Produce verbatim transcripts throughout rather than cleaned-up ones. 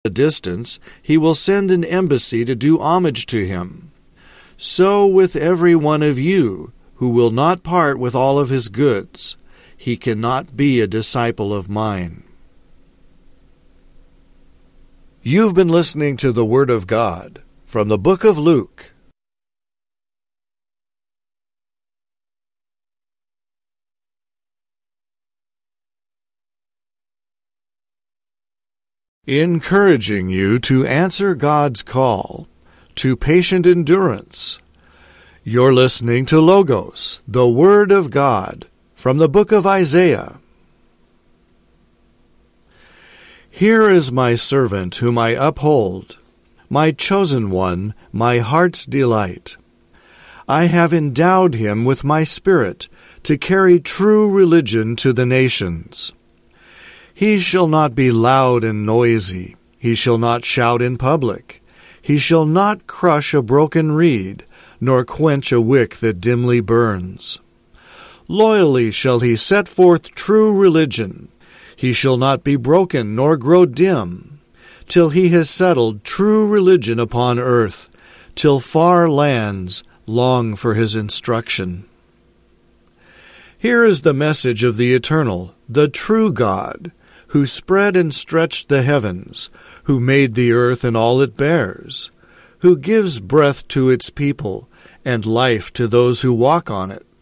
a distance, he will send an embassy to do homage to him. So with every one of you, who will not part with all of his goods, he cannot be a disciple of mine. You've been listening to the Word of God from the book of Luke. Encouraging you to answer God's call to patient endurance. You're listening to Logos, the Word of God, from the book of Isaiah. Here is my servant whom I uphold, my chosen one, my heart's delight. I have endowed him with my spirit to carry true religion to the nations. He shall not be loud and noisy. He shall not shout in public. He shall not crush a broken reed, nor quench a wick that dimly burns. Loyally shall he set forth true religion. He shall not be broken nor grow dim, till he has settled true religion upon earth, till far lands long for his instruction. Here is the message of the Eternal, the true God, who spread and stretched the heavens, who made the earth and all it bears, who gives breath to its people and life to those who walk on it.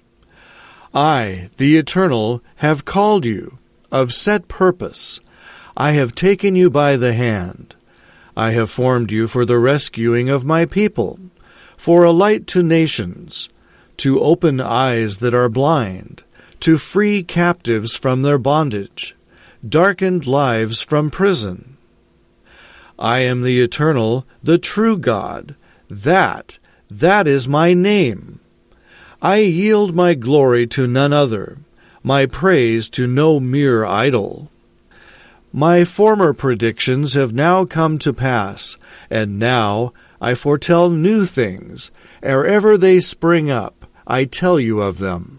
I, the Eternal, have called you, of set purpose. I have taken you by the hand. I have formed you for the rescuing of my people, for a light to nations, to open eyes that are blind, to free captives from their bondage, darkened lives from prison. I am the Eternal, the true God. That, that is my name. I yield my glory to none other, my praise to no mere idol. My former predictions have now come to pass, and now I foretell new things. Ere ever they spring up, I tell you of them.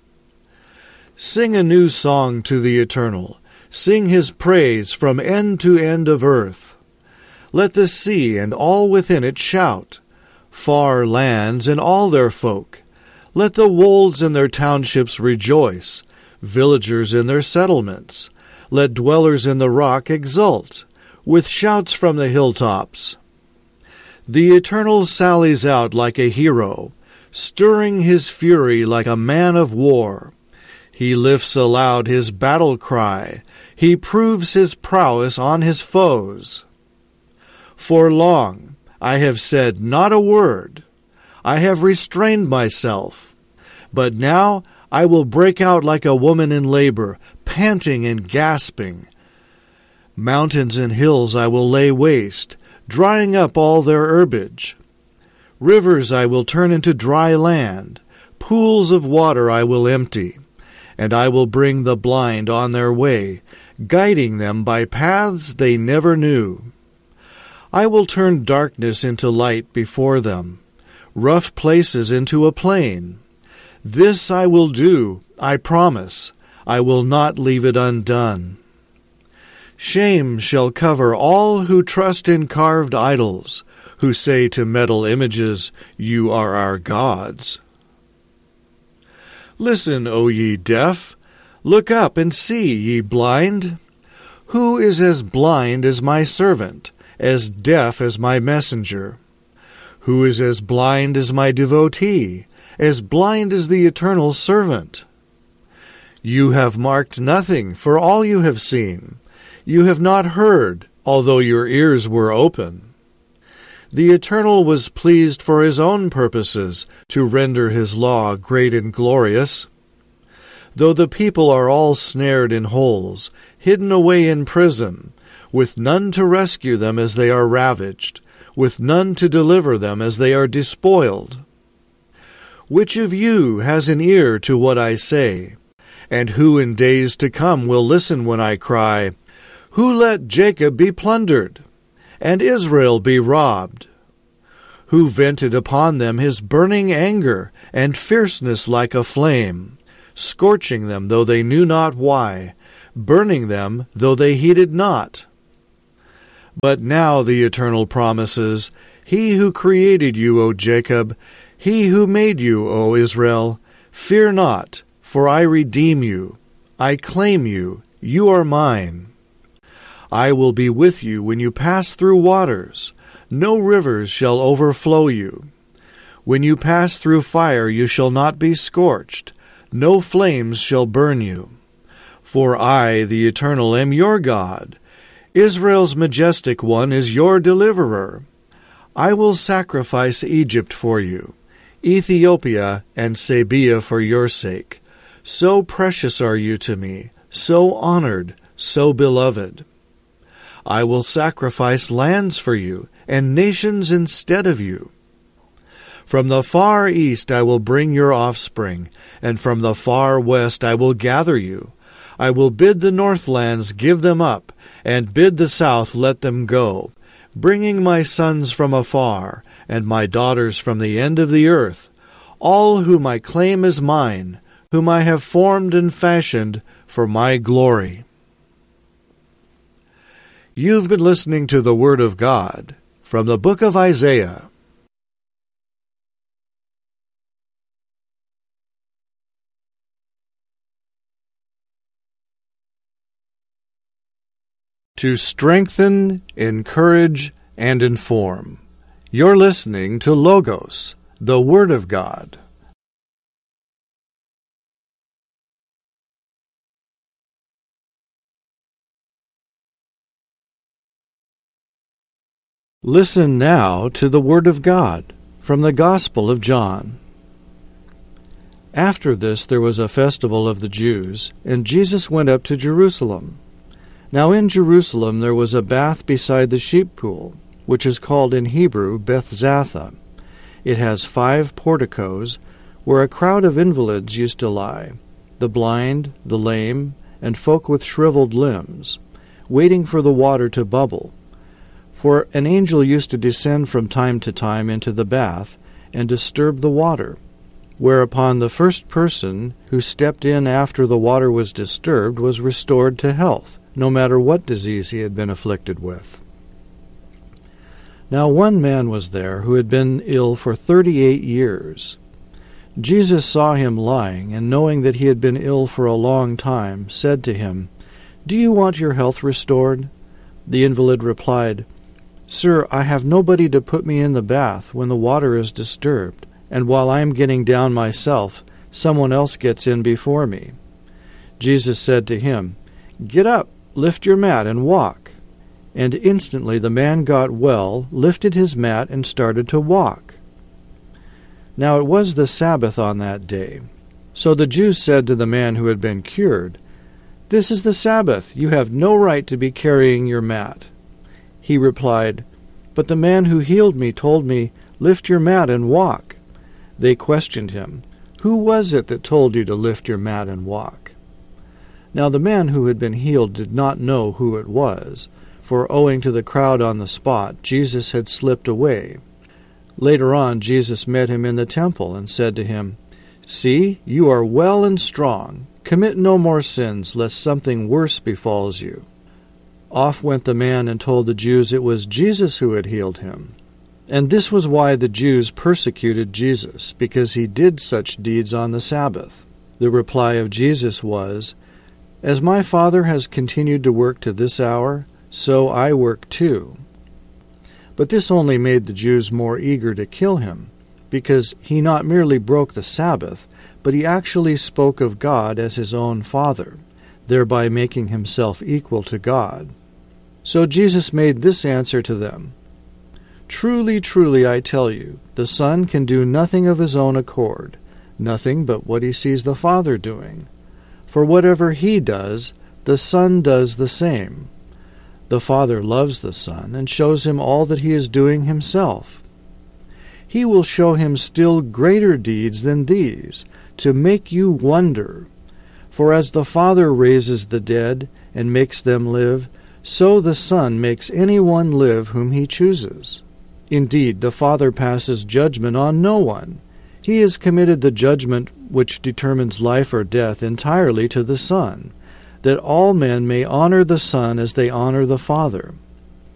Sing a new song to the Eternal. Sing his praise from end to end of earth. Let the sea and all within it shout, far lands and all their folk. Let the wolds in their townships rejoice, villagers in their settlements. Let dwellers in the rock exult, with shouts from the hilltops. The Eternal sallies out like a hero, stirring his fury like a man of war. He lifts aloud his battle cry. He proves his prowess on his foes. For long I have said not a word. I have restrained myself. But now I will break out like a woman in labor, panting and gasping. Mountains and hills I will lay waste, drying up all their herbage. Rivers I will turn into dry land. Pools of water I will empty. And I will bring the blind on their way, guiding them by paths they never knew. I will turn darkness into light before them, rough places into a plain. This I will do, I promise. I will not leave it undone. Shame shall cover all who trust in carved idols, who say to metal images, "You are our gods." Listen, O ye deaf, look up and see, ye blind. Who is as blind as my servant, as deaf as my messenger? Who is as blind as my devotee, as blind as the Eternal servant? You have marked nothing, for all you have seen. You have not heard, although your ears were open. The Eternal was pleased for his own purposes to render his law great and glorious. Though the people are all snared in holes, hidden away in prison, with none to rescue them as they are ravaged, with none to deliver them as they are despoiled. Which of you has an ear to what I say? And who in days to come will listen when I cry, "Who let Jacob be plundered, and Israel be robbed? Who vented upon them his burning anger and fierceness like a flame, scorching them though they knew not why, burning them though they heeded not? But now the Eternal promises, He who created you, O Jacob, He who made you, O Israel, fear not, for I redeem you. I claim you, you are mine. I will be with you when you pass through waters. No rivers shall overflow you. When you pass through fire, you shall not be scorched. No flames shall burn you. For I, the Eternal, am your God. Israel's majestic one is your deliverer. I will sacrifice Egypt for you, Ethiopia and Sabea for your sake. So precious are you to me, so honored, so beloved. I will sacrifice lands for you, and nations instead of you. From the far east I will bring your offspring, and from the far west I will gather you. I will bid the northlands give them up, and bid the south let them go, bringing my sons from afar, and my daughters from the end of the earth, all whom I claim as mine, whom I have formed and fashioned for my glory. You've been listening to the Word of God from the book of Isaiah. To strengthen, encourage, and inform. You're listening to Logos, the Word of God. Listen now to the Word of God from the Gospel of John. After this there was a festival of the Jews, and Jesus went up to Jerusalem. Now in Jerusalem there was a bath beside the sheep pool, which is called in Hebrew Bethzatha. It has five porticos, where a crowd of invalids used to lie, the blind, the lame, and folk with shriveled limbs, waiting for the water to bubble. For an angel used to descend from time to time into the bath and disturb the water, whereupon the first person who stepped in after the water was disturbed was restored to health, no matter what disease he had been afflicted with. Now one man was there who had been ill for thirty-eight years. Jesus saw him lying, and knowing that he had been ill for a long time, said to him, "Do you want your health restored?" The invalid replied, "Sir, I have nobody to put me in the bath when the water is disturbed, and while I am getting down myself, someone else gets in before me." Jesus said to him, "Get up, lift your mat, and walk." And instantly the man got well, lifted his mat, and started to walk. Now it was the Sabbath on that day. So the Jews said to the man who had been cured, "This is the Sabbath. You have no right to be carrying your mat." He replied, "But the man who healed me told me, 'Lift your mat and walk.'" They questioned him, "Who was it that told you to lift your mat and walk?" Now the man who had been healed did not know who it was, for owing to the crowd on the spot, Jesus had slipped away. Later on, Jesus met him in the temple and said to him, "See, you are well and strong. Commit no more sins, lest something worse befalls you." Off went the man and told the Jews it was Jesus who had healed him. And this was why the Jews persecuted Jesus, because he did such deeds on the Sabbath. The reply of Jesus was, "As my Father has continued to work to this hour, so I work too." But this only made the Jews more eager to kill him, because he not merely broke the Sabbath, but he actually spoke of God as his own Father, thereby making himself equal to God. So Jesus made this answer to them, "Truly, truly, I tell you, the Son can do nothing of his own accord, nothing but what he sees the Father doing. For whatever he does, the Son does the same. The Father loves the Son and shows him all that he is doing himself. He will show him still greater deeds than these, to make you wonder. For as the Father raises the dead and makes them live, so the Son makes anyone live whom he chooses. Indeed, the Father passes judgment on no one. He has committed the judgment which determines life or death entirely to the Son, that all men may honor the Son as they honor the Father.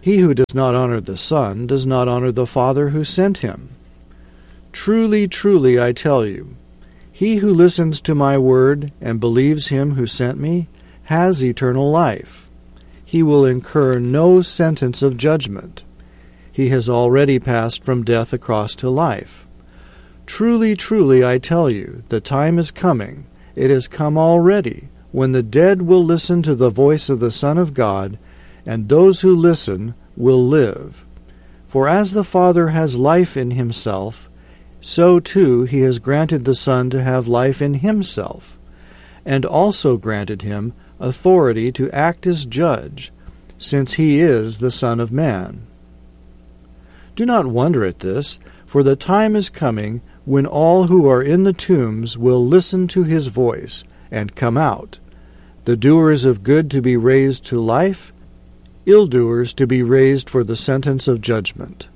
He who does not honor the Son does not honor the Father who sent him. Truly, truly, I tell you, he who listens to my word and believes him who sent me has eternal life. He will incur no sentence of judgment. He has already passed from death across to life. Truly, truly, I tell you, the time is coming, it has come already, when the dead will listen to the voice of the Son of God, and those who listen will live. For as the Father has life in himself, so too he has granted the Son to have life in himself, and also granted him authority to act as judge, since he is the Son of Man. Do not wonder at this, for the time is coming when all who are in the tombs will listen to his voice and come out, the doers of good to be raised to life, ill-doers to be raised for the sentence of judgment.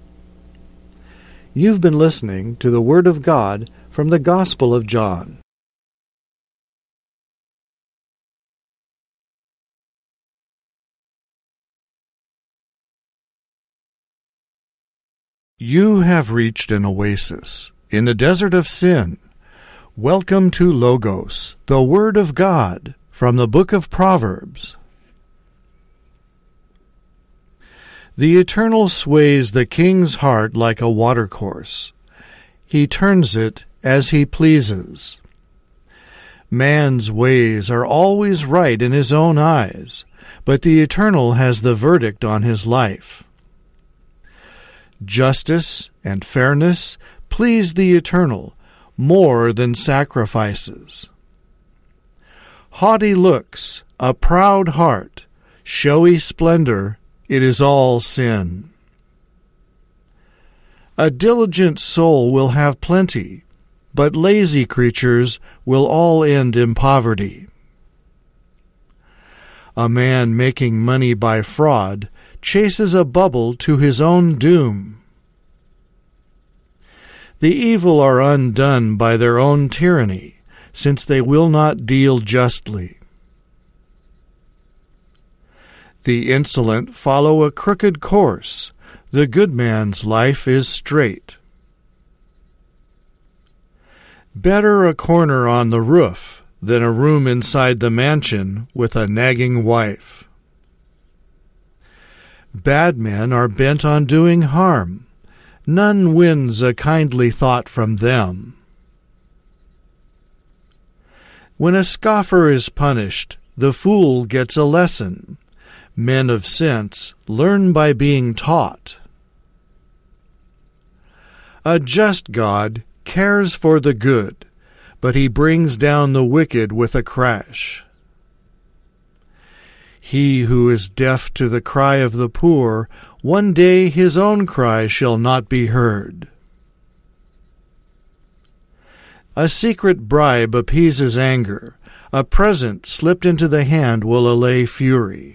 You've been listening to the Word of God from the Gospel of John. You have reached an oasis in the desert of sin. Welcome to Logos, the Word of God, from the book of Proverbs. The Eternal sways the king's heart like a watercourse. He turns it as he pleases. Man's ways are always right in his own eyes, but the Eternal has the verdict on his life. Justice and fairness please the Eternal more than sacrifices. Haughty looks, a proud heart, showy splendor, it is all sin. A diligent soul will have plenty, but lazy creatures will all end in poverty. A man making money by fraud chases a bubble to his own doom. The evil are undone by their own tyranny, since they will not deal justly. The insolent follow a crooked course. The good man's life is straight. Better a corner on the roof than a room inside the mansion with a nagging wife. Bad men are bent on doing harm. None wins a kindly thought from them. When a scoffer is punished, the fool gets a lesson. Men of sense learn by being taught. A just God cares for the good, but he brings down the wicked with a crash. He who is deaf to the cry of the poor, one day his own cry shall not be heard. A secret bribe appeases anger. A present slipped into the hand will allay fury.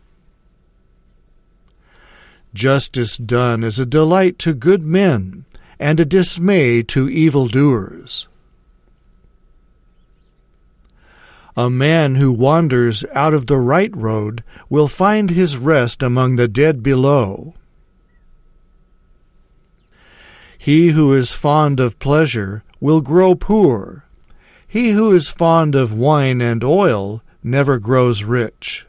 Justice done is a delight to good men, and a dismay to evildoers. A man who wanders out of the right road will find his rest among the dead below. He who is fond of pleasure will grow poor. He who is fond of wine and oil never grows rich.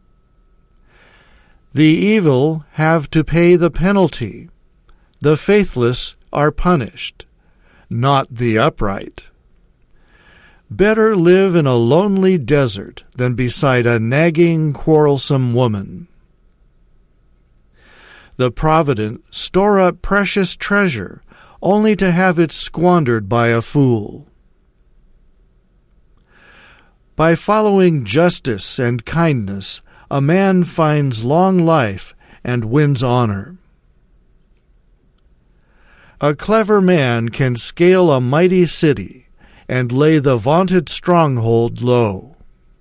The evil have to pay the penalty. The faithless are punished, not the upright. Better live in a lonely desert than beside a nagging, quarrelsome woman. The provident store up precious treasure, only to have it squandered by a fool. By following justice and kindness, a man finds long life and wins honor. A clever man can scale a mighty city and lay the vaunted stronghold low.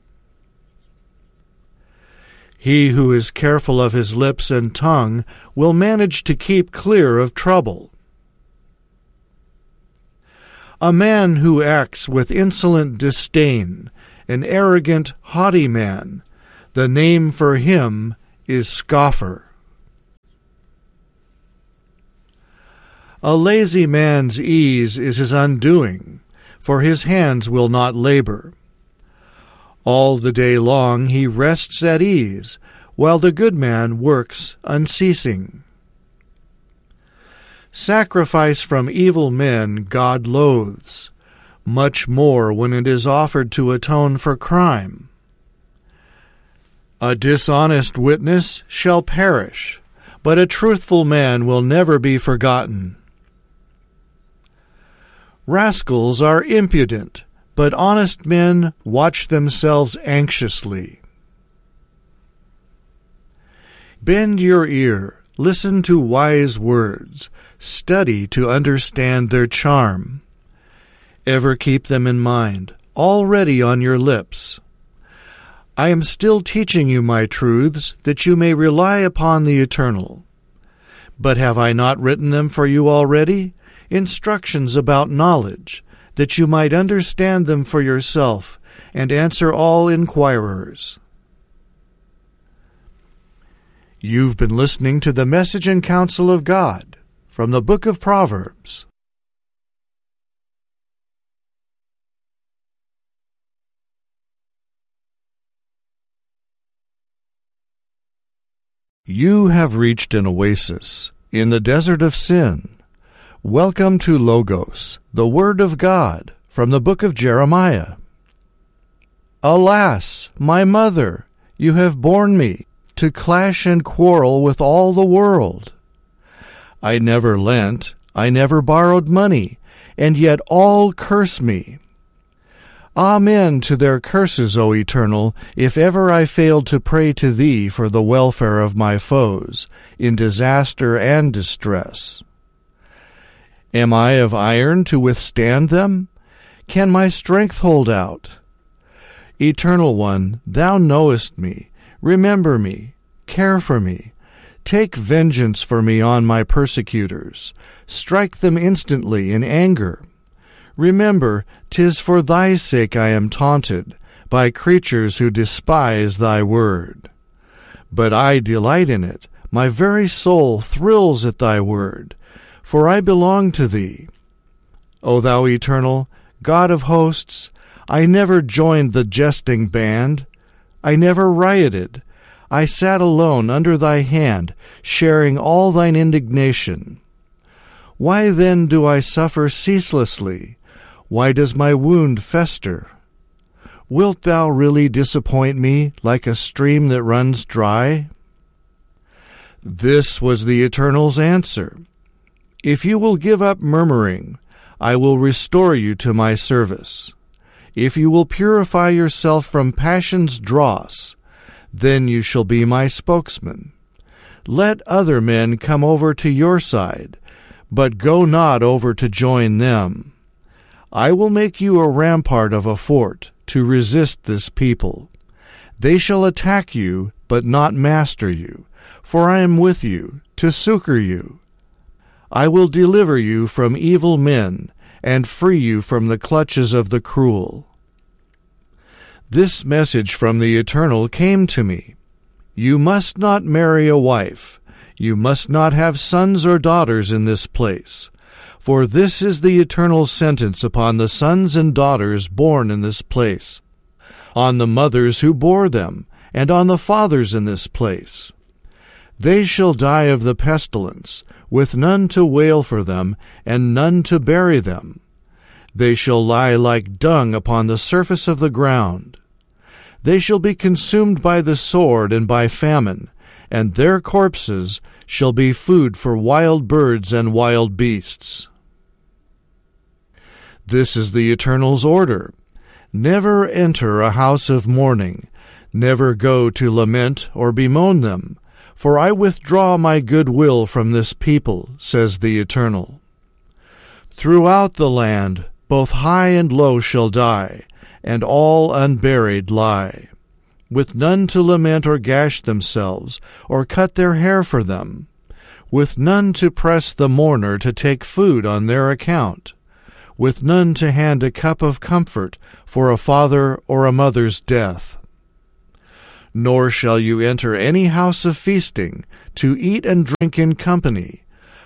He who is careful of his lips and tongue will manage to keep clear of trouble. A man who acts with insolent disdain, an arrogant, haughty man, the name for him is scoffer. A lazy man's ease is his undoing, for his hands will not labor. All the day long he rests at ease, while the good man works unceasing. Sacrifice from evil men God loathes, much more when it is offered to atone for crime. A dishonest witness shall perish, but a truthful man will never be forgotten. Rascals are impudent, but honest men watch themselves anxiously. Bend your ear, listen to wise words, study to understand their charm. Ever keep them in mind, already on your lips. I am still teaching you my truths, that you may rely upon the Eternal. But have I not written them for you already? Instructions about knowledge, that you might understand them for yourself, and answer all inquirers. You've been listening to the Message and Counsel of God from the Book of Proverbs. You have reached an oasis in the desert of sin. Welcome to Logos, the Word of God, from the book of Jeremiah. Alas, my mother, you have borne me to clash and quarrel with all the world. I never lent, I never borrowed money, and yet all curse me. Amen to their curses, O Eternal, if ever I failed to pray to Thee for the welfare of my foes, in disaster and distress. Am I of iron to withstand them? Can my strength hold out? Eternal One, Thou knowest me. Remember me. Care for me. Take vengeance for me on my persecutors. Strike them instantly in anger. Remember, 'tis for Thy sake I am taunted, by creatures who despise Thy word. But I delight in it. My very soul thrills at Thy word, for I belong to Thee. O Thou Eternal, God of hosts, I never joined the jesting band. I never rioted. I sat alone under Thy hand, sharing all Thine indignation. Why then do I suffer ceaselessly? Why does my wound fester? Wilt Thou really disappoint me like a stream that runs dry? This was the Eternal's answer. If you will give up murmuring, I will restore you to my service. If you will purify yourself from passion's dross, then you shall be my spokesman. Let other men come over to your side, but go not over to join them. I will make you a rampart of a fort to resist this people. They shall attack you, but not master you, for I am with you to succor you. I will deliver you from evil men, and free you from the clutches of the cruel. This message from the Eternal came to me. You must not marry a wife. You must not have sons or daughters in this place. For this is the eternal sentence upon the sons and daughters born in this place, on the mothers who bore them, and on the fathers in this place. They shall die of the pestilence, with none to wail for them, and none to bury them. They shall lie like dung upon the surface of the ground. They shall be consumed by the sword and by famine, and their corpses shall be food for wild birds and wild beasts. This is the Eternal's order. Never enter a house of mourning, never go to lament or bemoan them, for I withdraw my good will from this people, says the Eternal. Throughout the land both high and low shall die, and all unburied lie, with none to lament or gash themselves, or cut their hair for them, with none to press the mourner to take food on their account, with none to hand a cup of comfort for a father or a mother's death. Nor shall you enter any house of feasting, to eat and drink in company,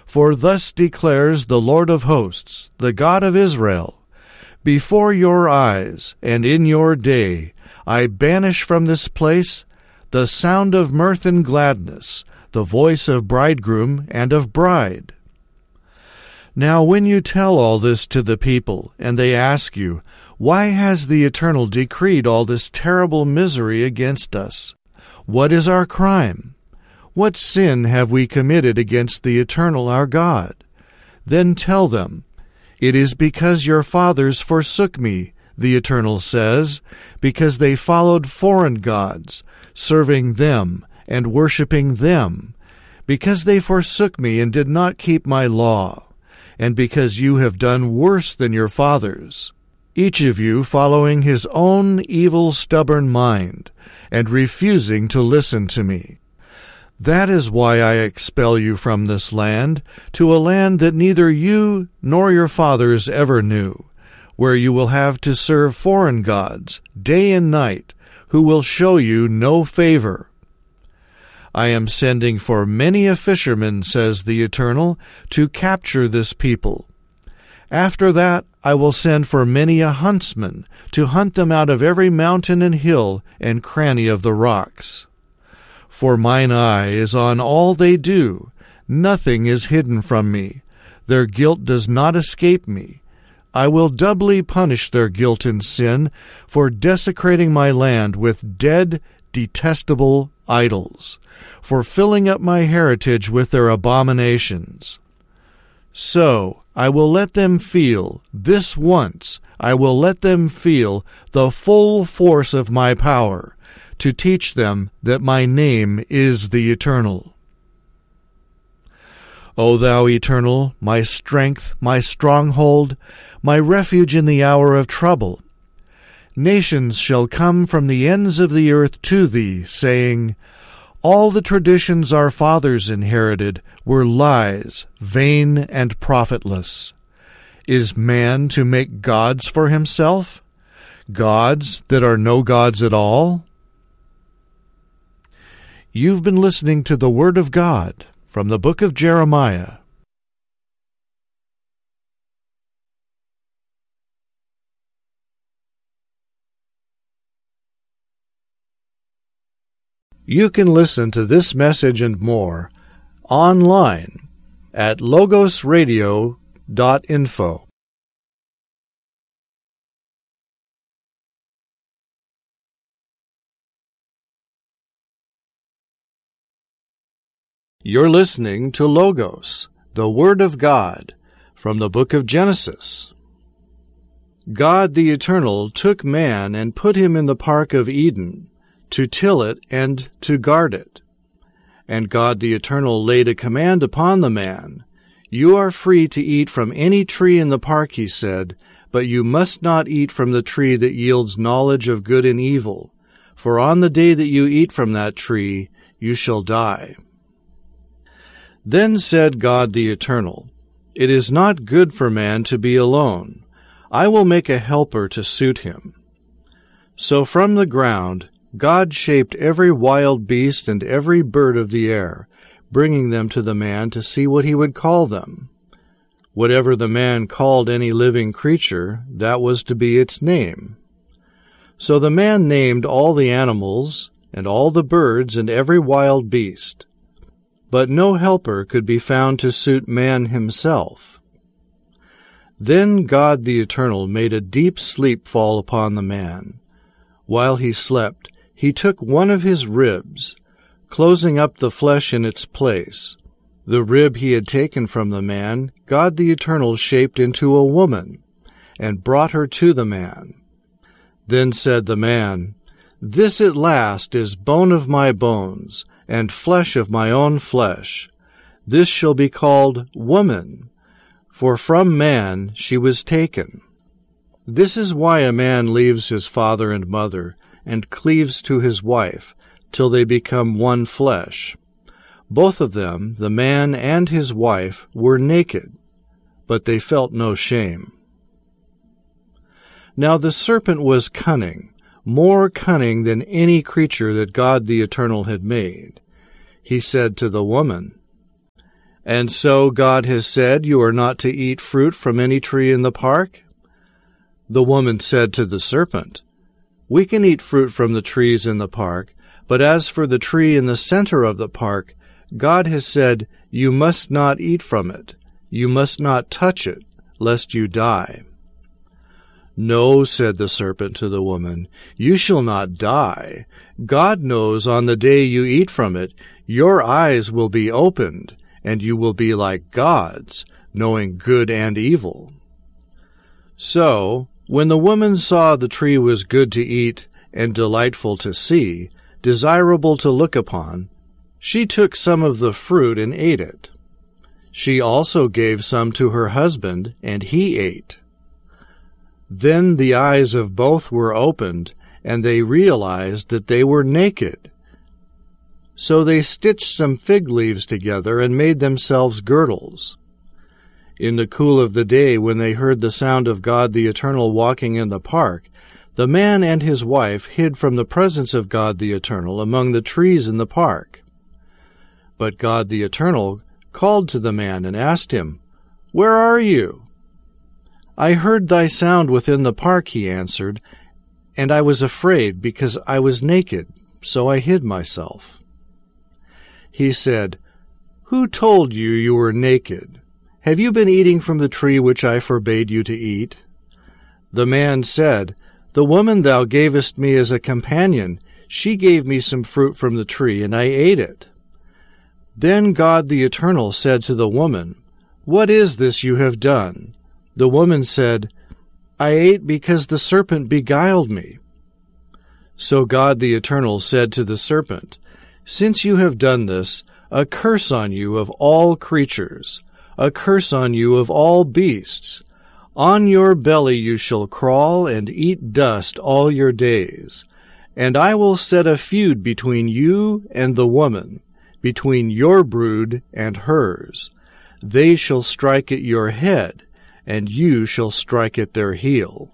For thus declares the Lord of hosts, the God of Israel, before your eyes and in your day I banish from this place the sound of mirth and gladness, the voice of bridegroom and of bride. Now when you tell all this to the people, and they ask you, why has the Eternal decreed all this terrible misery against us? What is our crime? What sin have we committed against the Eternal our God? Then tell them, it is because your fathers forsook me, the Eternal says, because they followed foreign gods, serving them and worshipping them, because they forsook me and did not keep my law, and because you have done worse than your fathers, each of you following his own evil stubborn mind, and refusing to listen to me. That is why I expel you from this land, to a land that neither you nor your fathers ever knew, where you will have to serve foreign gods, day and night, who will show you no favor. I am sending for many a fisherman, says the Eternal, to capture this people. After that I will send for many a huntsman, to hunt them out of every mountain and hill and cranny of the rocks. For mine eye is on all they do, nothing is hidden from me. Their guilt does not escape me. I will doubly punish their guilt and sin for desecrating my land with dead, detestable idols, for filling up my heritage with their abominations. So I will let them feel, this once I will let them feel the full force of my power, to teach them that my name is the Eternal. O thou Eternal, my strength, my stronghold, my refuge in the hour of trouble, nations shall come from the ends of the earth to thee, saying, all the traditions our fathers inherited were lies, vain and profitless. Is man to make gods for himself? Gods that are no gods at all? You've been listening to the Word of God from the book of Jeremiah. You can listen to this message and more online at logos radio dot info. You're listening to Logos, the Word of God, from the book of Genesis. God the Eternal took man and put him in the park of Eden, to till it and to guard it. And God the Eternal laid a command upon the man. You are free to eat from any tree in the park, he said, but you must not eat from the tree that yields knowledge of good and evil, for on the day that you eat from that tree you shall die. Then said God the Eternal, it is not good for man to be alone. I will make a helper to suit him. So from the ground God shaped every wild beast and every bird of the air, bringing them to the man to see what he would call them. Whatever the man called any living creature, that was to be its name. So the man named all the animals, and all the birds, and every wild beast. But no helper could be found to suit man himself. Then God the Eternal made a deep sleep fall upon the man. While he slept, he took one of his ribs, closing up the flesh in its place. The rib he had taken from the man, God the Eternal shaped into a woman, and brought her to the man. Then said the man, this at last is bone of my bones, and flesh of my own flesh. This shall be called woman, for from man she was taken. This is why a man leaves his father and mother, and cleaves to his wife, till they become one flesh. Both of them, the man and his wife, were naked, but they felt no shame. Now the serpent was cunning, more cunning than any creature that God the Eternal had made. He said to the woman, And so God has said, you are not to eat fruit from any tree in the park? The woman said to the serpent, We can eat fruit from the trees in the park, but as for the tree in the center of the park, God has said, You must not eat from it. You must not touch it, lest you die. No, said the serpent to the woman, you shall not die. God knows on the day you eat from it, your eyes will be opened, and you will be like gods, knowing good and evil. So, when the woman saw the tree was good to eat and delightful to see, desirable to look upon, she took some of the fruit and ate it. She also gave some to her husband, and he ate. Then the eyes of both were opened, and they realized that they were naked. So they stitched some fig leaves together and made themselves girdles. In the cool of the day, when they heard the sound of God the Eternal walking in the park, the man and his wife hid from the presence of God the Eternal among the trees in the park. But God the Eternal called to the man and asked him, Where are you? I heard thy sound within the park, he answered, and I was afraid because I was naked, so I hid myself. He said, Who told you you were naked? Have you been eating from the tree which I forbade you to eat? The man said, The woman thou gavest me as a companion, she gave me some fruit from the tree, and I ate it. Then God the Eternal said to the woman, What is this you have done? The woman said, I ate because the serpent beguiled me. So God the Eternal said to the serpent, Since you have done this, a curse on you of all creatures, a curse on you of all beasts. On your belly you shall crawl and eat dust all your days. And I will set a feud between you and the woman, between your brood and hers. They shall strike at your head, and you shall strike at their heel.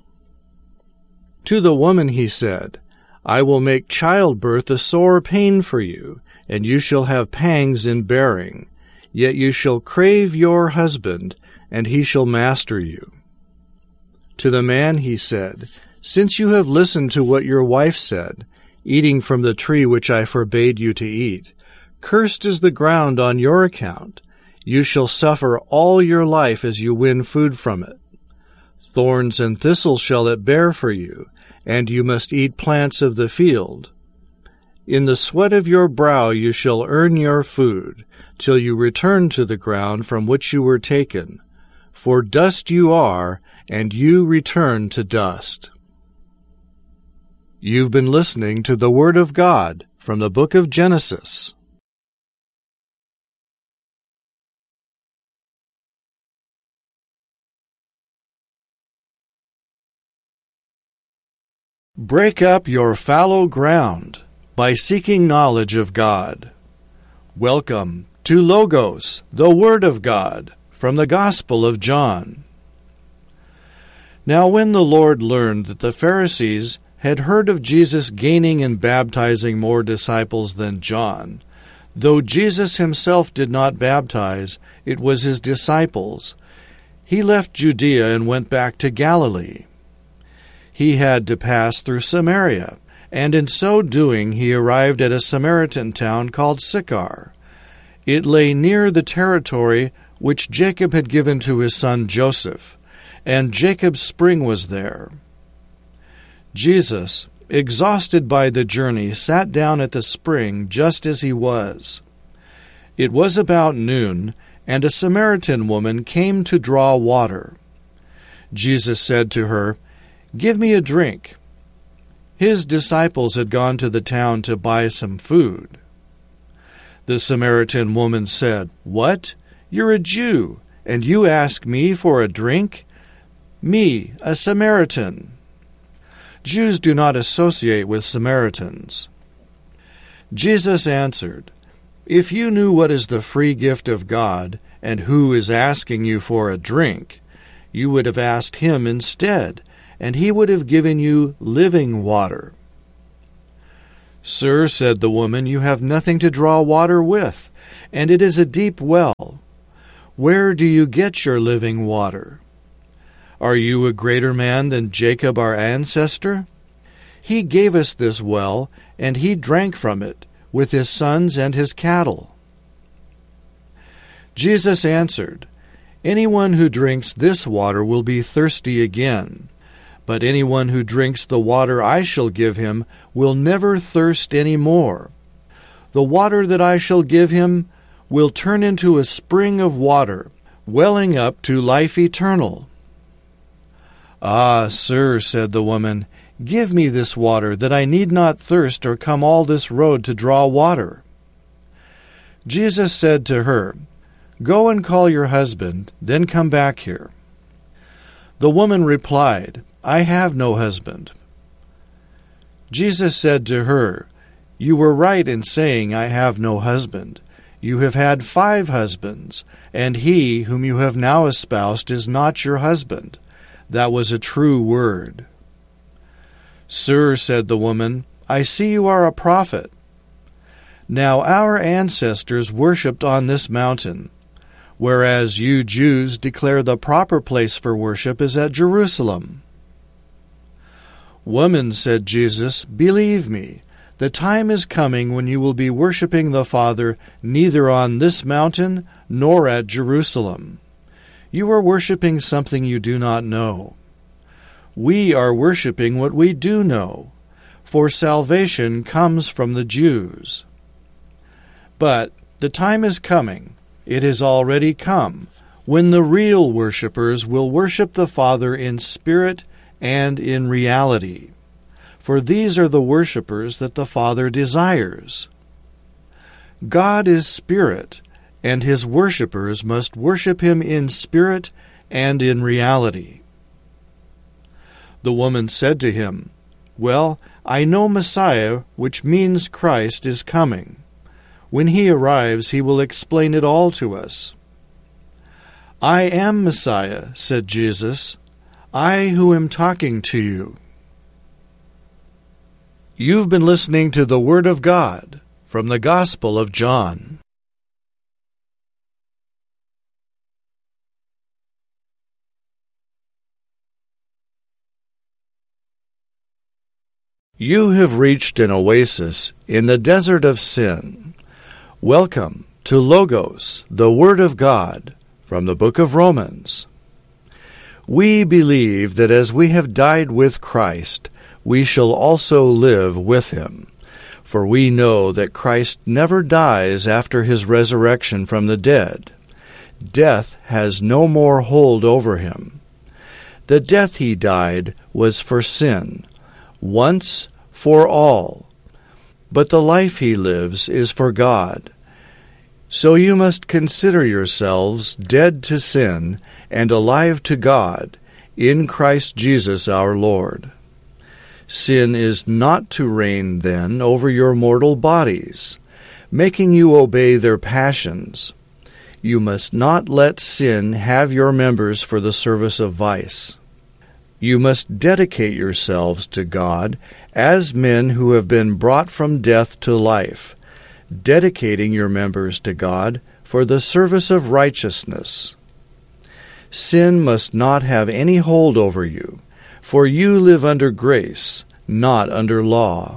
To the woman he said, I will make childbirth a sore pain for you, and you shall have pangs in bearing. Yet you shall crave your husband, and he shall master you. To the man he said, Since you have listened to what your wife said, eating from the tree which I forbade you to eat, cursed is the ground on your account. You shall suffer all your life as you win food from it. Thorns and thistles shall it bear for you, and you must eat plants of the field. In the sweat of your brow you shall earn your food, till you return to the ground from which you were taken. For dust you are, and you return to dust. You've been listening to the Word of God from the book of Genesis. Break up your fallow ground by seeking knowledge of God. Welcome to Logos, the Word of God, from the Gospel of John. Now when the Lord learned that the Pharisees had heard of Jesus gaining and baptizing more disciples than John, though Jesus himself did not baptize, it was his disciples, he left Judea and went back to Galilee. He had to pass through Samaria, and in so doing he arrived at a Samaritan town called Sychar. It lay near the territory which Jacob had given to his son Joseph, and Jacob's spring was there. Jesus, exhausted by the journey, sat down at the spring just as he was. It was about noon, and a Samaritan woman came to draw water. Jesus said to her, Give me a drink. His disciples had gone to the town to buy some food. The Samaritan woman said, What? You're a Jew, and you ask me for a drink? Me, a Samaritan. Jews do not associate with Samaritans. Jesus answered, If you knew what is the free gift of God, and who is asking you for a drink, you would have asked him instead, and he would have given you living water. Sir, said the woman, you have nothing to draw water with, and it is a deep well. Where do you get your living water? Are you a greater man than Jacob our ancestor? He gave us this well, and he drank from it, with his sons and his cattle." Jesus answered, "Anyone who drinks this water will be thirsty again, but anyone who drinks the water I shall give him will never thirst any more. The water that I shall give him will turn into a spring of water, welling up to life eternal." "Ah, sir," said the woman, "give me this water, that I need not thirst or come all this road to draw water." Jesus said to her, "Go and call your husband, then come back here." The woman replied, "I have no husband." Jesus said to her, "You were right in saying, 'I have no husband.' You have had five husbands, and he whom you have now espoused is not your husband." That was a true word. "Sir," said the woman, "I see you are a prophet. Now our ancestors worshipped on this mountain, whereas you Jews declare the proper place for worship is at Jerusalem." "Woman," said Jesus, "believe me, the time is coming when you will be worshiping the Father neither on this mountain nor at Jerusalem. You are worshiping something you do not know. We are worshiping what we do know, for salvation comes from the Jews. But the time is coming, it has already come, when the real worshipers will worship the Father in spirit and in reality. For these are the worshipers that the Father desires. God is spirit, and his worshipers must worship him in spirit and in reality." The woman said to him, "Well, I know Messiah, which means Christ, is coming. When he arrives, he will explain it all to us." "I am Messiah," said Jesus, "I who am talking to you." You've been listening to the Word of God from the Gospel of John. You have reached an oasis in the desert of sin. Welcome to Logos, the Word of God, from the book of Romans. We believe that as we have died with Christ, we shall also live with him. For we know that Christ never dies after his resurrection from the dead. Death has no more hold over him. The death he died was for sin, once for all. But the life he lives is for God. So you must consider yourselves dead to sin and alive to God in Christ Jesus our Lord. Sin is not to reign then over your mortal bodies, making you obey their passions. You must not let sin have your members for the service of vice. You must dedicate yourselves to God as men who have been brought from death to life, dedicating your members to God for the service of righteousness. Sin must not have any hold over you, for you live under grace, not under law.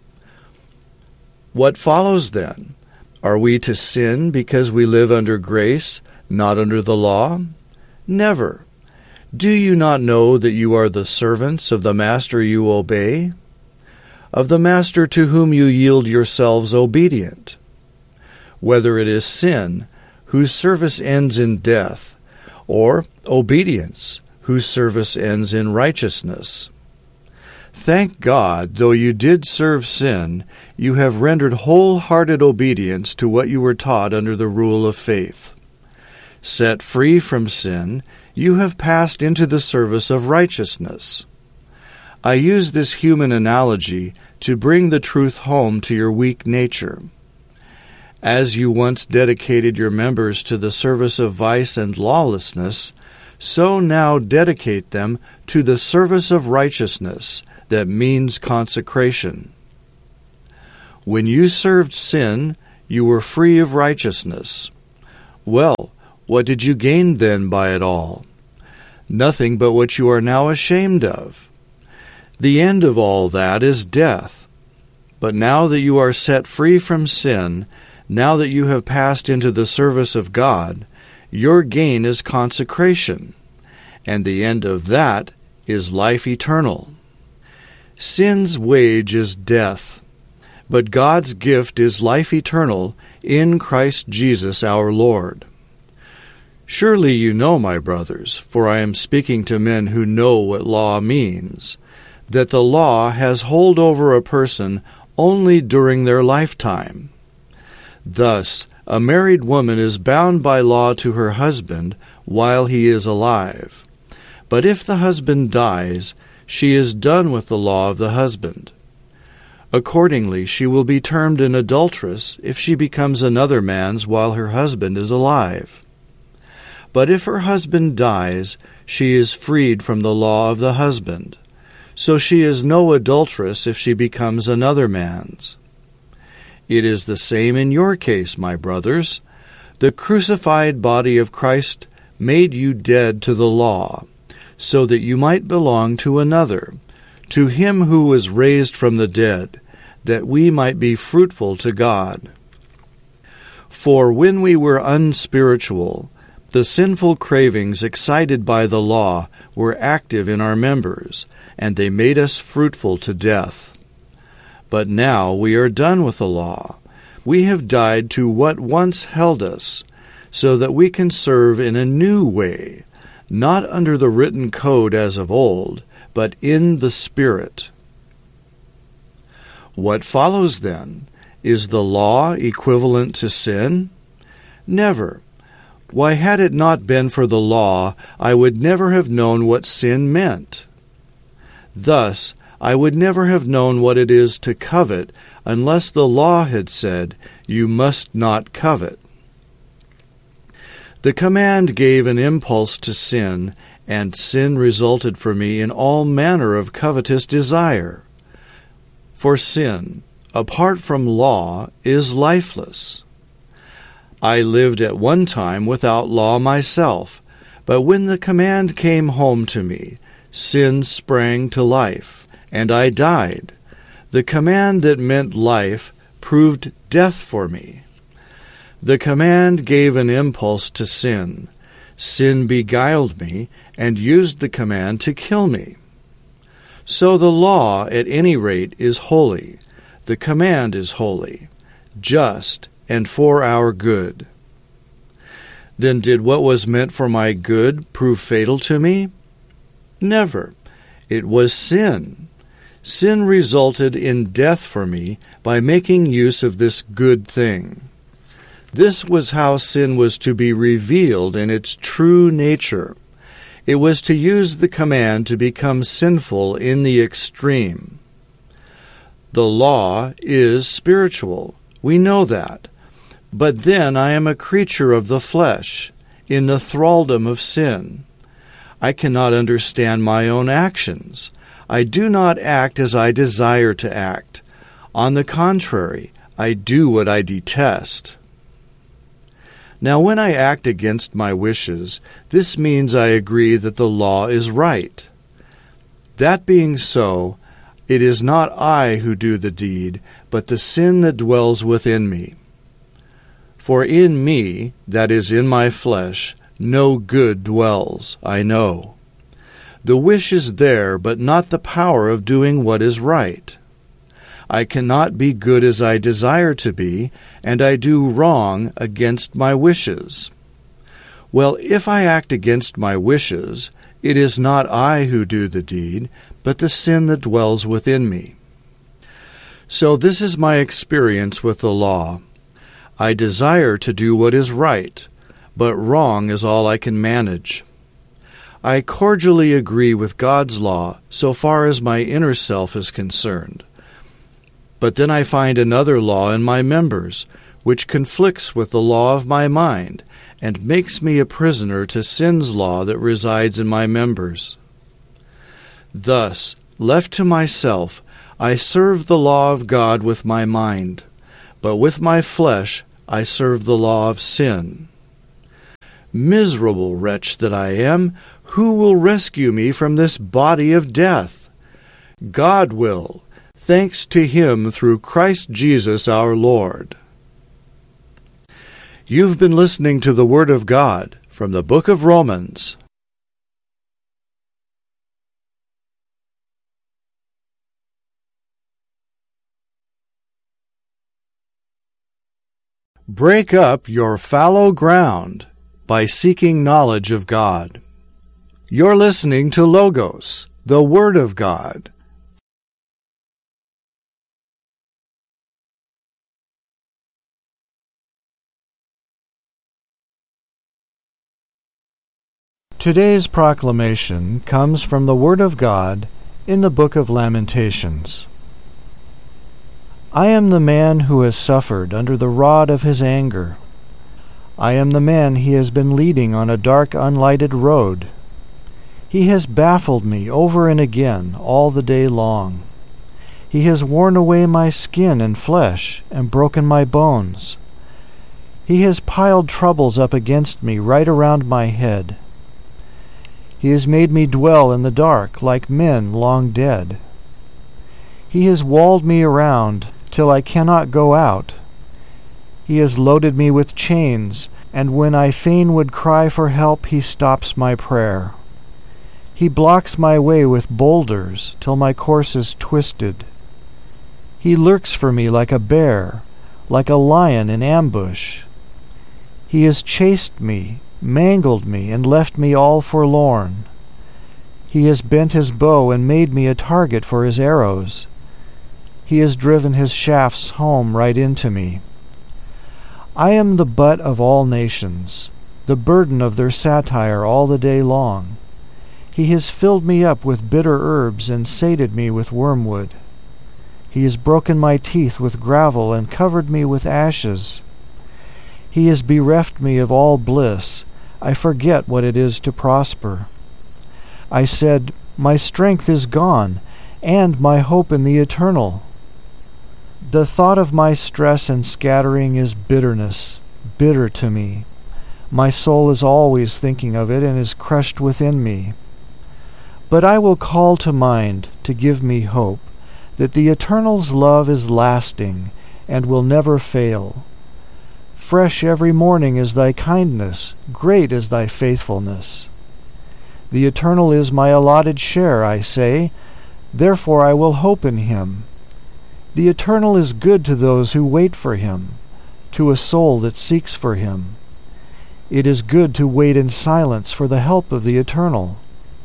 What follows then? Are we to sin because we live under grace, not under the law? Never. Do you not know that you are the servants of the master you obey? Of the master to whom you yield yourselves obedient? Whether it is sin, whose service ends in death, or obedience, whose service ends in righteousness. Thank God, though you did serve sin, you have rendered wholehearted obedience to what you were taught under the rule of faith. Set free from sin, you have passed into the service of righteousness. I use this human analogy to bring the truth home to your weak nature. As you once dedicated your members to the service of vice and lawlessness, so now dedicate them to the service of righteousness, that means consecration. When you served sin, you were free of righteousness. Well, What did you gain then by it all? Nothing but what you are now ashamed of. The end of all that is death. But now that you are set free from sin, now that you have passed into the service of God, your gain is consecration, and the end of that is life eternal. Sin's wage is death, but God's gift is life eternal in Christ Jesus our Lord. Surely you know, my brothers, for I am speaking to men who know what law means, that the law has hold over a person only during their lifetime. Thus, a married woman is bound by law to her husband while he is alive. But if the husband dies, she is done with the law of the husband. Accordingly, she will be termed an adulteress if she becomes another man's while her husband is alive. But if her husband dies, she is freed from the law of the husband. So she is no adulteress if she becomes another man's. It is the same in your case, my brothers. The crucified body of Christ made you dead to the law, so that you might belong to another, to him who was raised from the dead, that we might be fruitful to God. For when we were unspiritual, the sinful cravings excited by the law were active in our members, and they made us fruitful to death. But now we are done with the law. We have died to what once held us, so that we can serve in a new way, not under the written code as of old, but in the Spirit. What follows then? Is the law equivalent to sin? Never. Why, had it not been for the law, I would never have known what sin meant. Thus, I would never have known what it is to covet unless the law had said, "You must not covet." The command gave an impulse to sin, and sin resulted for me in all manner of covetous desire. For sin, apart from law, is lifeless. I lived at one time without law myself, but when the command came home to me, sin sprang to life, and I died. The command that meant life proved death for me. The command gave an impulse to sin. Sin beguiled me and used the command to kill me. So the law, at any rate, is holy. The command is holy, just, and for our good. Then did what was meant for my good prove fatal to me? Never. It was sin. Sin resulted in death for me by making use of this good thing. This was how sin was to be revealed in its true nature. It was to use the command to become sinful in the extreme. The law is spiritual. We know that. But then I am a creature of the flesh, in the thraldom of sin. I cannot understand my own actions. I do not act as I desire to act. On the contrary, I do what I detest. Now when I act against my wishes, this means I agree that the law is right. That being so, it is not I who do the deed, but the sin that dwells within me. For in me, that is in my flesh, no good dwells, I know. The wish is there, but not the power of doing what is right. I cannot be good as I desire to be, and I do wrong against my wishes. Well, if I act against my wishes, it is not I who do the deed, but the sin that dwells within me. So this is my experience with the law. I desire to do what is right, but wrong is all I can manage. I cordially agree with God's law so far as my inner self is concerned. But then I find another law in my members, which conflicts with the law of my mind, and makes me a prisoner to sin's law that resides in my members. Thus, left to myself, I serve the law of God with my mind, but with my flesh I serve the law of sin. Miserable wretch that I am, who will rescue me from this body of death? God will, thanks to Him through Christ Jesus our Lord. You've been listening to the Word of God from the book of Romans. Break up your fallow ground by seeking knowledge of God. You're listening to Logos, the Word of God. Today's proclamation comes from the Word of God in the Book of Lamentations. I am the man who has suffered under the rod of his anger. I am the man he has been leading on a dark, unlighted road. He has baffled me over and again all the day long. He has worn away my skin and flesh and broken my bones. He has piled troubles up against me right around my head. He has made me dwell in the dark like men long dead. He has walled me around till I cannot go out. He has loaded me with chains, and when I fain would cry for help, he stops my prayer. He blocks my way with boulders till my course is twisted. He lurks for me like a bear, like a lion in ambush. He has chased me, mangled me, and left me all forlorn. He has bent his bow and made me a target for his arrows. He has driven his shafts home right into me. I am the butt of all nations, the burden of their satire all the day long. He has filled me up with bitter herbs and sated me with wormwood. He has broken my teeth with gravel and covered me with ashes. He has bereft me of all bliss. I forget what it is to prosper. I said, my strength is gone, and my hope in the eternal. The thought of my stress and scattering is bitterness, bitter to me. My soul is always thinking of it and is crushed within me. But I will call to mind to give me hope that the Eternal's love is lasting and will never fail. Fresh every morning is thy kindness, great is thy faithfulness. The Eternal is my allotted share, I say, therefore I will hope in him. The Eternal is good to those who wait for him, to a soul that seeks for him. It is good to wait in silence for the help of the Eternal.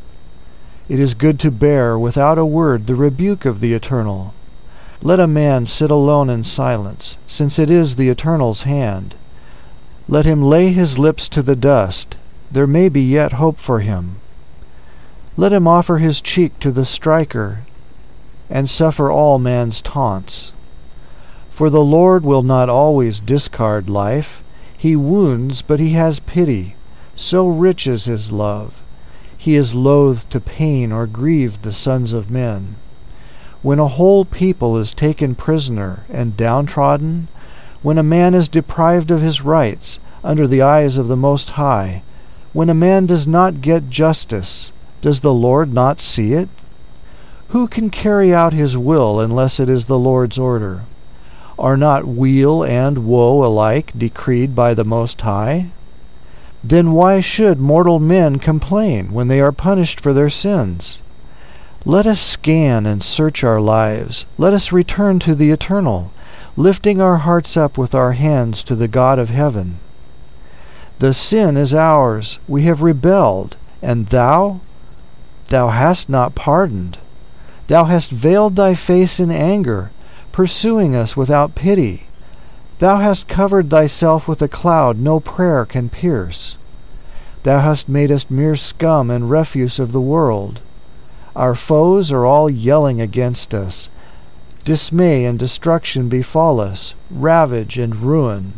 It is good to bear without a word the rebuke of the Eternal. Let a man sit alone in silence, since it is the Eternal's hand. Let him lay his lips to the dust, there may be yet hope for him. Let him offer his cheek to the striker, and suffer all man's taunts. For the Lord will not always discard life. He wounds, but he has pity. So rich is his love. He is loath to pain or grieve the sons of men. When a whole people is taken prisoner and downtrodden, when a man is deprived of his rights under the eyes of the Most High, when a man does not get justice, does the Lord not see it? Who can carry out his will unless it is the Lord's order? Are not weal and woe alike decreed by the Most High? Then why should mortal men complain when they are punished for their sins? Let us scan and search our lives. Let us return to the Eternal, lifting our hearts up with our hands to the God of heaven. The sin is ours. We have rebelled, and thou, thou hast not pardoned. Thou hast veiled thy face in anger, pursuing us without pity. Thou hast covered thyself with a cloud no prayer can pierce. Thou hast made us mere scum and refuse of the world. Our foes are all yelling against us. Dismay and destruction befall us, ravage and ruin.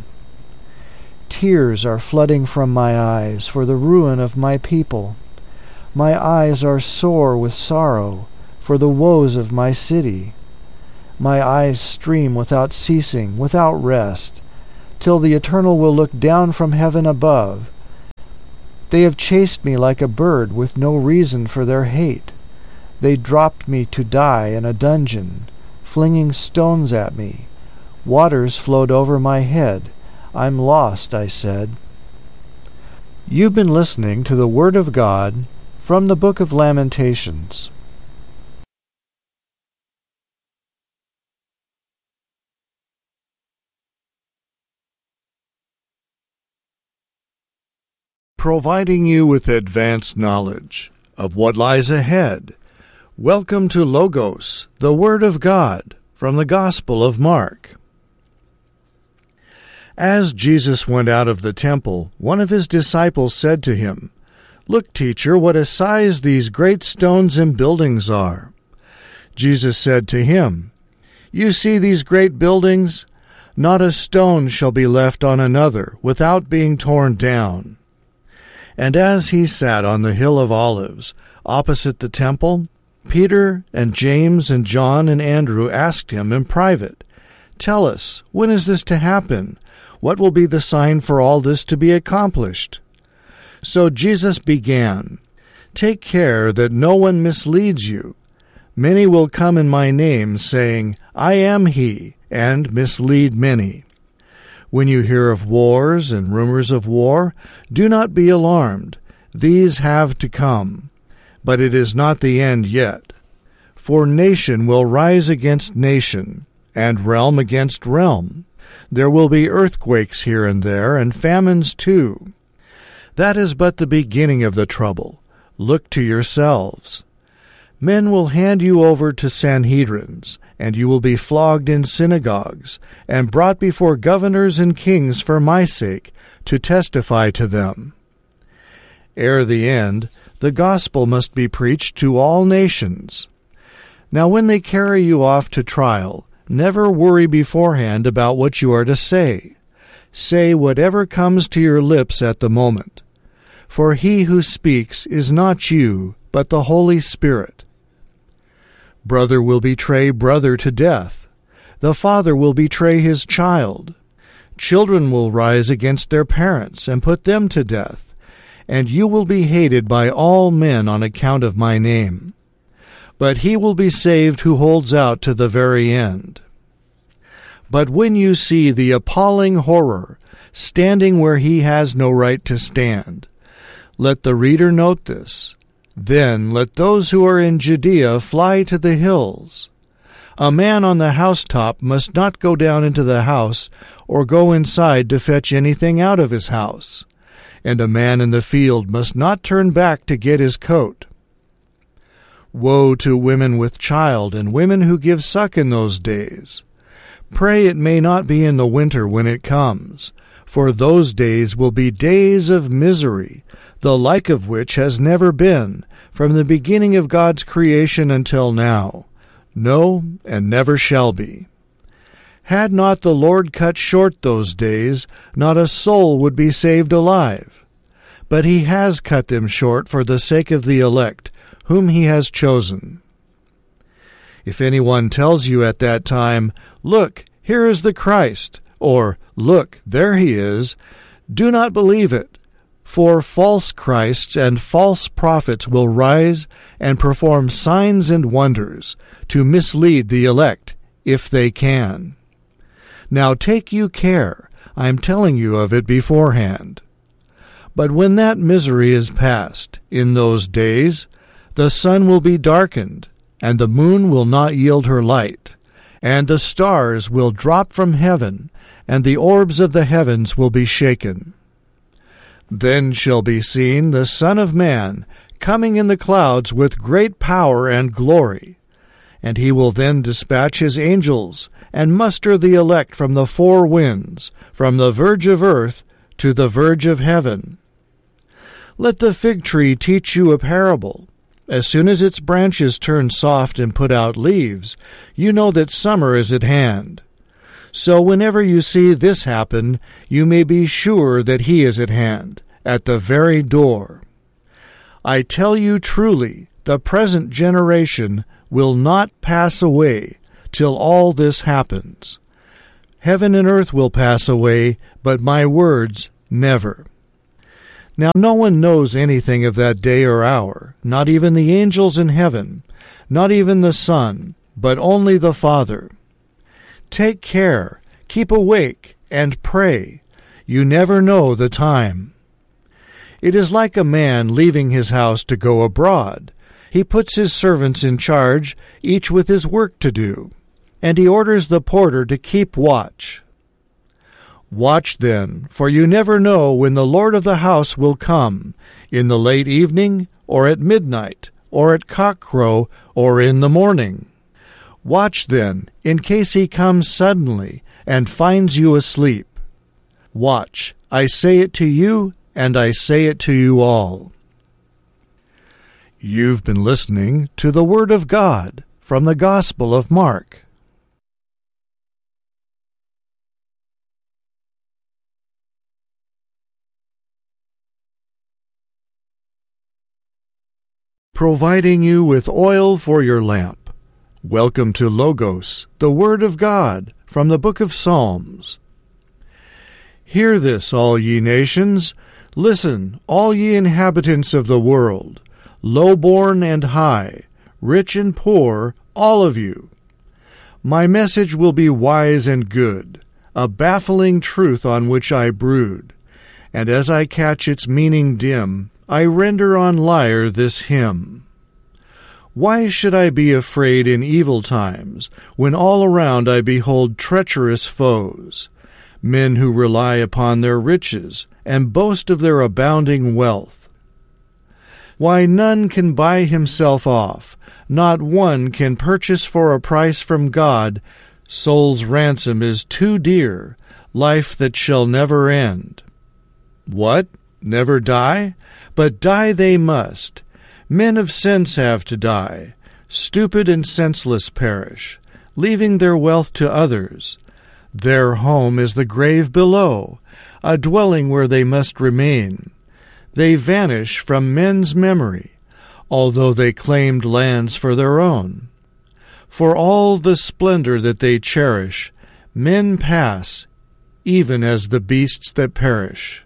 Tears are flooding from my eyes for the ruin of my people. My eyes are sore with sorrow for the woes of my city. My eyes stream without ceasing, without rest, till the Eternal will look down from heaven above, They have chased me like a bird with no reason for their hate. They dropped me to die in a dungeon, flinging stones at me. Waters flowed over my head. I'm lost, I said. You've been listening to the Word of God from the Book of Lamentations. Providing you with advanced knowledge of what lies ahead. Welcome to Logos, the Word of God, from the Gospel of Mark. As Jesus went out of the temple, one of his disciples said to him, "Look, teacher, what a size these great stones and buildings are." Jesus said to him, "You see these great buildings? Not a stone shall be left on another without being torn down." And as he sat on the Hill of Olives, opposite the temple, Peter and James and John and Andrew asked him in private, "Tell us, when is this to happen? What will be the sign for all this to be accomplished?" So Jesus began, "Take care that no one misleads you. Many will come in my name, saying, 'I am he,' and mislead many. When you hear of wars and rumors of war, do not be alarmed. These have to come, but it is not the end yet. For nation will rise against nation, and realm against realm. There will be earthquakes here and there, and famines too. That is but the beginning of the trouble. Look to yourselves. Men will hand you over to Sanhedrins, and you will be flogged in synagogues, and brought before governors and kings for my sake, to testify to them. Ere the end, the gospel must be preached to all nations. Now when they carry you off to trial, never worry beforehand about what you are to say. Say whatever comes to your lips at the moment. For he who speaks is not you, but the Holy Spirit. Brother will betray brother to death. The father will betray his child. Children will rise against their parents and put them to death. And you will be hated by all men on account of my name. But he will be saved who holds out to the very end. But when you see the appalling horror standing where he has no right to stand, let the reader note this. Then let those who are in Judea fly to the hills. A man on the housetop must not go down into the house or go inside to fetch anything out of his house. And a man in the field must not turn back to get his coat. Woe to women with child and women who give suck in those days. Pray it may not be in the winter when it comes, for those days will be days of misery, the like of which has never been, from the beginning of God's creation until now, no, and never shall be. Had not the Lord cut short those days, not a soul would be saved alive. But he has cut them short for the sake of the elect, whom he has chosen. If anyone tells you at that time, 'Look, here is the Christ,' or 'Look, there he is,' do not believe it. For false Christs and false prophets will rise and perform signs and wonders to mislead the elect, if they can. Now take you care, I am telling you of it beforehand. But when that misery is past, in those days, the sun will be darkened, and the moon will not yield her light, and the stars will drop from heaven, and the orbs of the heavens will be shaken. Then shall be seen the Son of Man coming in the clouds with great power and glory. And he will then dispatch his angels, and muster the elect from the four winds, from the verge of earth to the verge of heaven. Let the fig tree teach you a parable. As soon as its branches turn soft and put out leaves, you know that summer is at hand. So whenever you see this happen, you may be sure that he is at hand, at the very door. I tell you truly, the present generation will not pass away till all this happens. Heaven and earth will pass away, but my words never. Now no one knows anything of that day or hour, not even the angels in heaven, not even the Son, but only the Father. Take care, keep awake, and pray. You never know the time. It is like a man leaving his house to go abroad. He puts his servants in charge, each with his work to do, and he orders the porter to keep watch. Watch then, for you never know when the Lord of the house will come, in the late evening, or at midnight, or at cockcrow, or in the morning. Watch then, in case he comes suddenly, and finds you asleep. Watch, I say it to you, and I say it to you all. You've been listening to the Word of God from the Gospel of Mark. Providing you with oil for your lamp. Welcome to Logos, the Word of God, from the book of Psalms. Hear this, all ye nations. Listen, all ye inhabitants of the world, low-born and high, rich and poor, all of you. My message will be wise and good, a baffling truth on which I brood, and as I catch its meaning dim, I render on lyre this hymn. Why should I be afraid in evil times, when all around I behold treacherous foes, men who rely upon their riches and boast of their abounding wealth? Why, none can buy himself off, not one can purchase for a price from God. Soul's ransom is too dear, life that shall never end. What? Never die? But die they must. Men of sense have to die. Stupid and senseless perish, leaving their wealth to others. Their home is the grave below, a dwelling where they must remain. They vanish from men's memory, although they claimed lands for their own. For all the splendor that they cherish, men pass, even as the beasts that perish.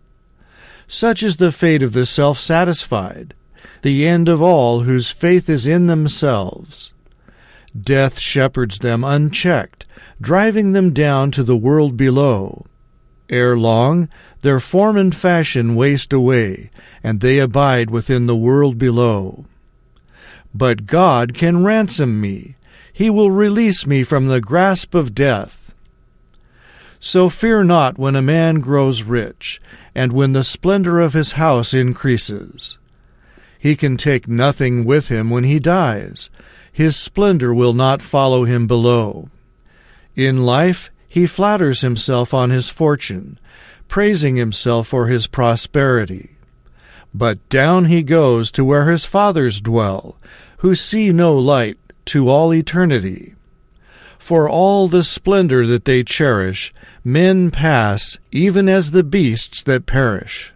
Such is the fate of the self-satisfied, the end of all whose faith is in themselves. Death shepherds them unchecked, driving them down to the world below. Ere long, their form and fashion waste away, and they abide within the world below. But God can ransom me. He will release me from the grasp of death. So fear not when a man grows rich, and when the splendor of his house increases. He can take nothing with him when he dies. His splendor will not follow him below. In life he flatters himself on his fortune, praising himself for his prosperity. But down he goes to where his fathers dwell, who see no light to all eternity. For all the splendor that they cherish, men pass, even as the beasts that perish.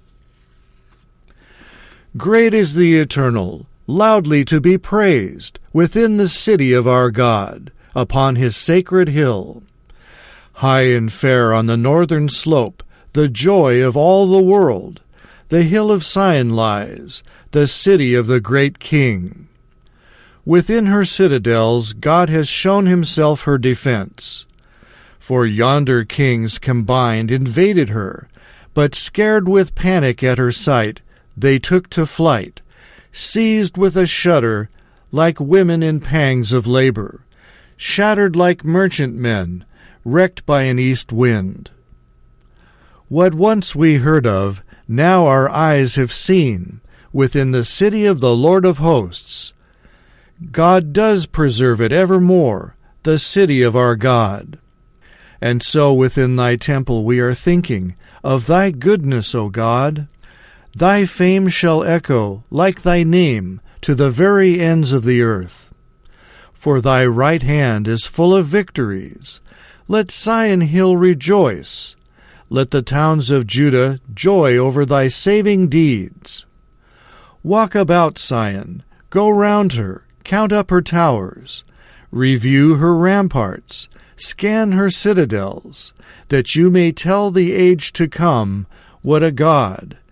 Great is the Eternal, loudly to be praised, within the city of our God, upon his sacred hill. High and fair on the northern slope, the joy of all the world, the hill of Sion lies, the city of the great King. Within her citadels God has shown himself her defense. For yonder kings combined invaded her, but scared with panic at her sight, they took to flight, seized with a shudder, like women in pangs of labor, shattered like merchantmen, wrecked by an east wind. What once we heard of, now our eyes have seen, within the city of the Lord of hosts. God does preserve it evermore, the city of our God. And so within thy temple we are thinking of thy goodness, O God. Thy fame shall echo, like thy name, to the very ends of the earth. For thy right hand is full of victories. Let Sion hill rejoice. Let the towns of Judah joy over thy saving deeds. Walk about Sion, go round her, count up her towers, review her ramparts, scan her citadels, that you may tell the age to come what a God,